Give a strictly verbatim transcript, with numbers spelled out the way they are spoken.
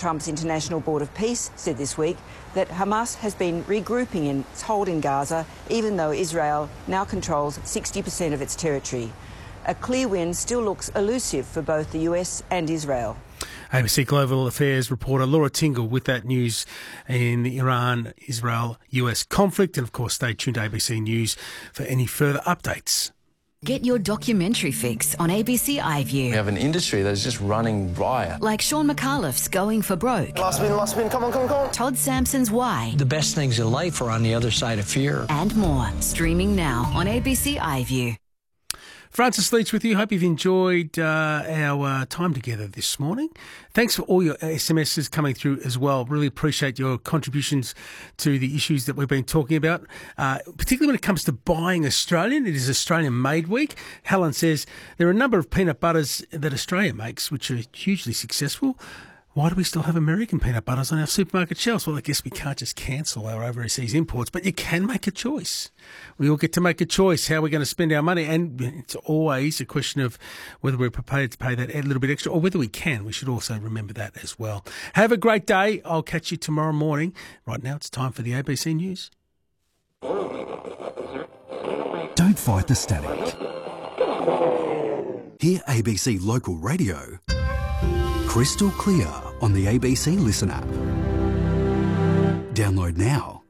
Trump's International Board of Peace said this week that Hamas has been regrouping in its hold in Gaza, even though Israel now controls sixty percent of its territory. A clear win still looks elusive for both the U S and Israel. A B C Global Affairs reporter Laura Tingle with that news in the Iran-Israel-U S conflict. And, of course, stay tuned to A B C News for any further updates. Get your documentary fix on A B C iView. We have an industry that's just running riot. Like Sean McAuliffe's Going for Broke. Last spin, last spin, come on, come on, come on. Todd Sampson's Why. The best things in life are on the other side of fear. And more. Streaming now on A B C iView. Francis Leach with you. Hope you've enjoyed uh, our uh, time together this morning. Thanks for all your S M Ses coming through as well. Really appreciate your contributions to the issues that we've been talking about, uh, particularly when it comes to buying Australian. It is Australian Made Week. Helen says there are a number of peanut butters that Australia makes which are hugely successful. Why do we still have American peanut butters on our supermarket shelves? Well, I guess we can't just cancel our overseas imports, but you can make a choice. We all get to make a choice how we're going to spend our money, and it's always a question of whether we're prepared to pay that a little bit extra or whether we can. We should also remember that as well. Have a great day. I'll catch you tomorrow morning. Right now, it's time for the A B C News. Don't fight the static. Hear A B C Local Radio crystal clear on the A B C Listen app. Download now.